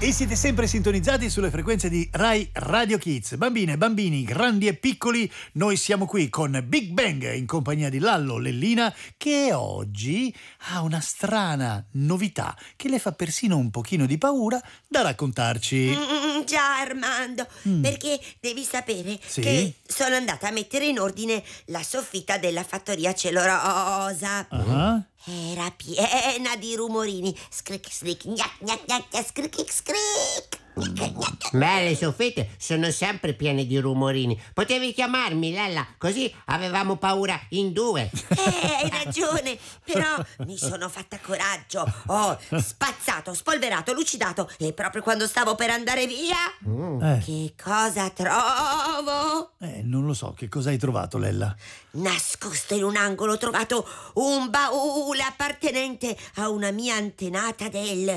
E siete sempre sintonizzati sulle frequenze di Rai Radio Kids. Bambine, bambini, grandi e piccoli, noi siamo qui con Big Bang in compagnia di Lallo Lellina, che oggi ha una strana novità che le fa persino un pochino di paura da raccontarci. Già, Armando, perché devi sapere che sono andata a mettere in ordine la soffitta della fattoria Cielo Rosa. Era piena di rumorini. Scric, scric, gnac, gnac, gnac, scric, scric. Beh, le soffitte sono sempre piene di rumorini. Potevi chiamarmi, Lella, così avevamo paura in due. Hai ragione, però mi sono fatta coraggio. Ho spazzato, spolverato, lucidato e proprio quando stavo per andare via, che cosa trovo? Non lo so, che cosa hai trovato, Lella? Nascosto in un angolo ho trovato un baule appartenente a una mia antenata del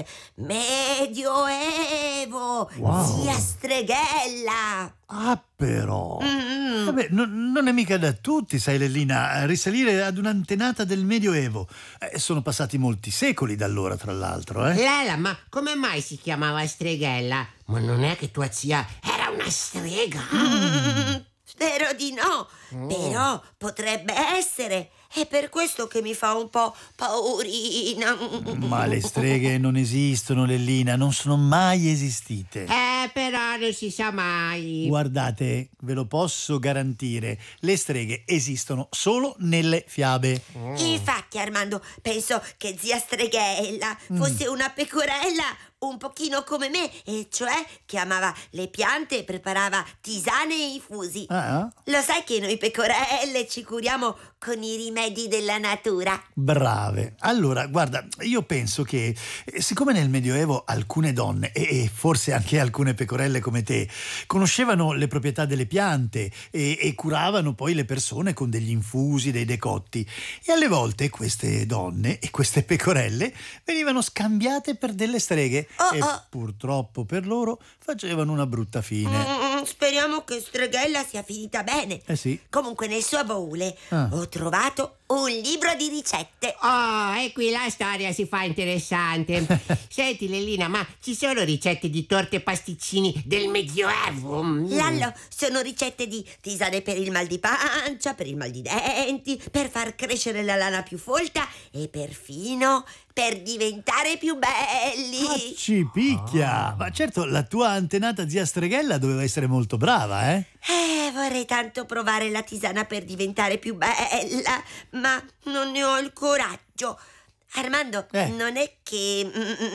Medioevo. Wow. Zia Streghella. Ah, però! Vabbè, non è mica da tutti, sai, Lellina, risalire ad un'antenata del Medioevo. Sono passati molti secoli da allora, tra l'altro, Lella, ma come mai si chiamava Streghella? Ma non è che tua zia era una strega? Spero di no, però potrebbe essere. È per questo che mi fa un po' paurina. Ma le streghe non esistono, Lellina, non sono mai esistite. Però non si sa mai. Guardate, ve lo posso garantire, le streghe esistono solo nelle fiabe. Infatti, Armando, penso che zia Streghella fosse una pecorella un pochino come me, e cioè che amava le piante e preparava tisane e infusi. Lo sai che noi pecorelle ci curiamo con i rimedi della natura? Brave. Allora, guarda, io penso che siccome nel Medioevo alcune donne e forse anche alcune pecorelle come te conoscevano le proprietà delle piante e curavano poi le persone con degli infusi, dei decotti, e alle volte queste donne e queste pecorelle venivano scambiate per delle streghe e purtroppo per loro facevano una brutta fine. Speriamo che Streghella sia finita bene. Sì. Comunque nel suo baule ho trovato un libro di ricette. E qui la storia si fa interessante. Senti, Lellina, ma ci sono ricette di torte e pasticcini del Medioevo? Lallo, sono ricette di tisane per il mal di pancia, per il mal di denti, per far crescere la lana più folta e perfino per diventare più belli. Ci picchia! Ma certo, la tua antenata zia Streghella doveva essere molto brava, Vorrei tanto provare la tisana per diventare più bella, ma non ne ho il coraggio. Armando, non è che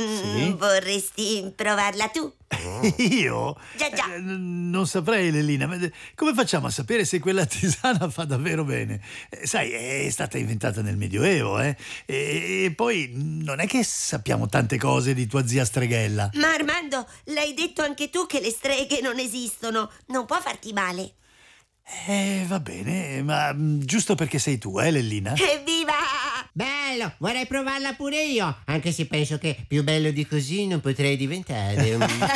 vorresti provarla tu? Io? Già. Non saprei, Lellina. Ma come facciamo a sapere se quella tisana fa davvero bene? Sai, è stata inventata nel Medioevo, e poi non è che sappiamo tante cose di tua zia Streghella. Ma Armando, l'hai detto anche tu che le streghe non esistono. Non può farti male. Va bene, ma giusto perché sei tu, Lellina? Evviva! Bello, vorrei provarla pure io, anche se penso che più bello di così non potrei diventare.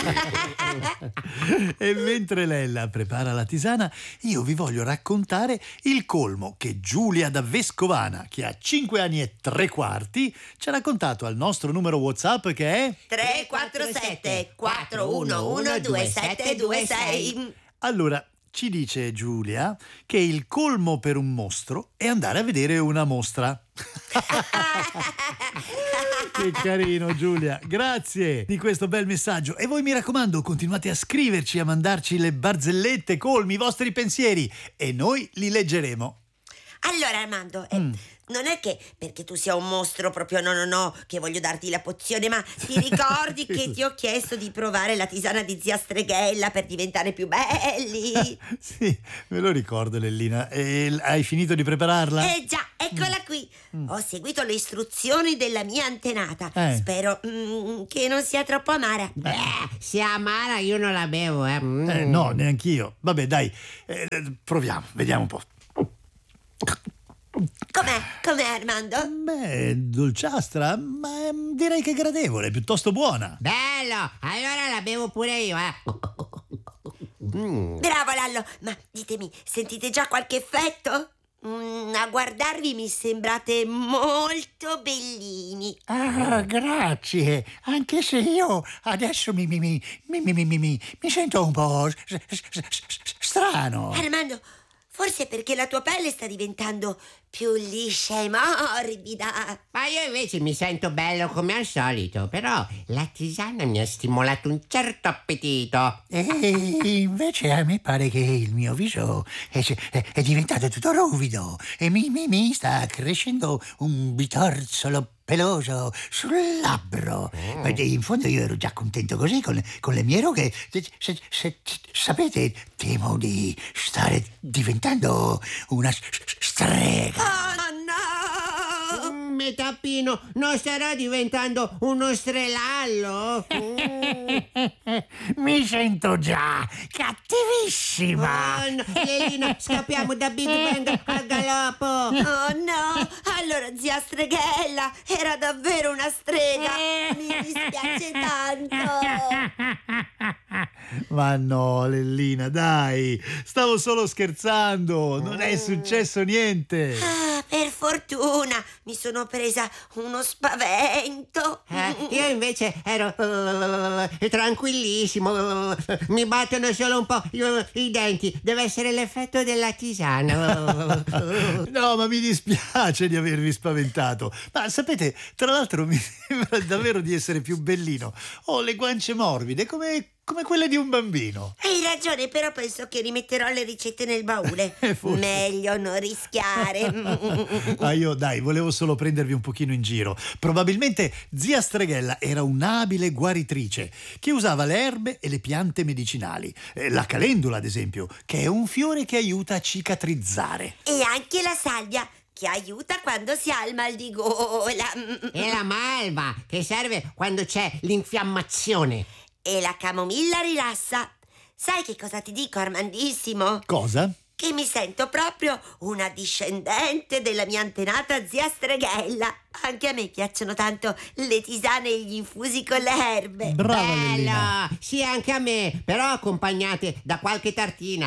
E mentre Lella prepara la tisana, io vi voglio raccontare il colmo che Giulia da Vescovana, che ha 5 anni e 3 quarti, ci ha raccontato al nostro numero WhatsApp, che è 347 411 2726. Allora, ci dice Giulia che il colmo per un mostro è andare a vedere una mostra. Che carino, Giulia, grazie di questo bel messaggio. E voi, mi raccomando, continuate a scriverci, a mandarci le barzellette, colmi, i vostri pensieri, e noi li leggeremo. Allora, Armando, non è che perché tu sia un mostro proprio no, che voglio darti la pozione, ma ti ricordi che ti ho chiesto di provare la tisana di zia Streghella per diventare più belli? Sì, me lo ricordo, Lellina. E hai finito di prepararla? Già, eccola qui. Ho seguito le istruzioni della mia antenata. Spero che non sia troppo amara. Se è amara io non la bevo, No, neanch'io. Vabbè, dai, proviamo, vediamo un po'. Com'è, Armando? Beh, dolciastra, ma direi che gradevole, piuttosto buona. Bello, allora la bevo pure io, Bravo, Lallo, ma ditemi, sentite già qualche effetto? A guardarvi mi sembrate molto bellini. Ah, grazie, anche se io adesso mi sento un po' strano. Armando, forse perché la tua pelle sta diventando più liscia e morbida. Ma io invece mi sento bello come al solito, però la tisana mi ha stimolato un certo appetito. E invece a me pare che il mio viso è diventato tutto ruvido e mi sta crescendo un bitorzolo peloso sul labbro. Ma in fondo io ero già contento così con le mie rughe. Sapete, temo di stare diventando una strega. Oh no! Metappino, non starà diventando uno strelallo? Mi sento già cattivissima. Oh, no. Lelina, scappiamo da Big Bang al galoppo. Oh no! Allora zia Streghella era davvero una strega. Mi dispiace tanto. Ma no, Lellina, dai, stavo solo scherzando, non è successo niente. Per fortuna mi sono presa uno spavento. Io invece ero tranquillissimo. Mi battono solo un po' i denti. Deve essere l'effetto della tisana. No, ma mi dispiace di avervi spaventato. Ma sapete, tra l'altro mi sembra davvero di essere più bellino. Ho le guance morbide come quelle di un bambino. Hai ragione, però penso che rimetterò le ricette nel baule. Forse. Meglio non rischiare. Io, dai, volevo solo prendervi un pochino in giro. Probabilmente zia Streghella era un'abile guaritrice che usava le erbe e le piante medicinali. La calendula, ad esempio, che è un fiore che aiuta a cicatrizzare. E anche la salvia, che aiuta quando si ha il mal di gola. E la malva, che serve quando c'è l'infiammazione. E la camomilla rilassa. Sai che cosa ti dico, Armandissimo? Cosa? Che mi sento proprio una discendente della mia antenata zia Streghella. Anche a me piacciono tanto le tisane e gli infusi con le erbe. Brava Lellina. Bello! Sì, anche a me, però accompagnate da qualche tartina.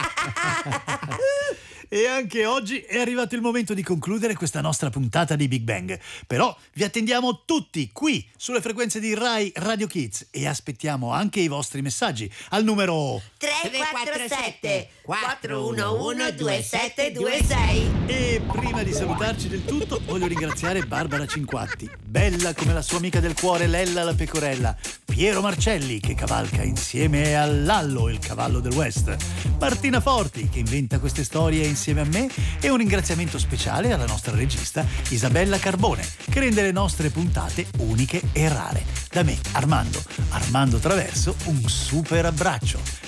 E anche oggi è arrivato il momento di concludere questa nostra puntata di Big Bang. Però vi attendiamo tutti qui sulle frequenze di Rai Radio Kids e aspettiamo anche i vostri messaggi al numero 347 411 2726. E prima di salutarci del tutto voglio ringraziare Barbara Cinquatti, bella come la sua amica del cuore Lella la pecorella, Piero Marcelli che cavalca insieme a Lallo, il cavallo del West, Martina Forti che inventa queste storie insieme a me e un ringraziamento speciale alla nostra regista Isabella Carbone che rende le nostre puntate uniche e rare. Da me, Armando Traverso, un super abbraccio.